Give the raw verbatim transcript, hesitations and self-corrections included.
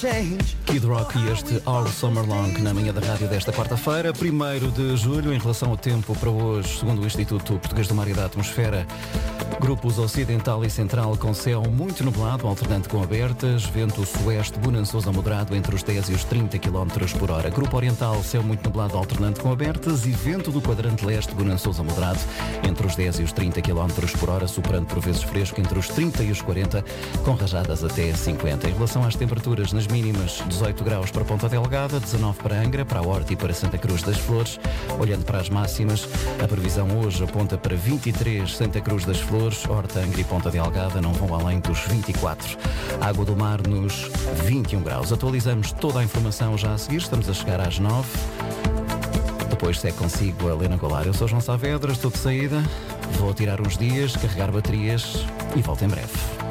Kid Rock e este All Summer Long na manhã da rádio desta quarta-feira, primeiro de julho. Em relação ao tempo para hoje, segundo o Instituto Português do Mar e da Atmosfera, grupos ocidental e central com céu muito nublado, alternante com abertas, vento sueste bonançoso a moderado entre os dez e os trinta quilómetros por hora. Grupo oriental, céu muito nublado, alternante com abertas e vento do quadrante leste bonançoso a moderado entre os dez e os trinta quilómetros por hora, superando por vezes fresco entre os trinta e os quarenta, com rajadas até cinquenta. Em relação às temperaturas, nas mínimas, dezoito graus para Ponta Delgada, dezanove para Angra, para a Horta e para Santa Cruz das Flores. Olhando para as máximas, a previsão hoje aponta para vinte e três Santa Cruz das Flores, Horta, Angra e Ponta Delgada não vão além dos vinte e quatro. Água do Mar nos vinte e um graus. Atualizamos toda a informação já a seguir, estamos a chegar às nove. Depois segue consigo a Helena Golar. Eu sou João Saavedra, estou de saída, vou tirar uns dias, carregar baterias e volto em breve.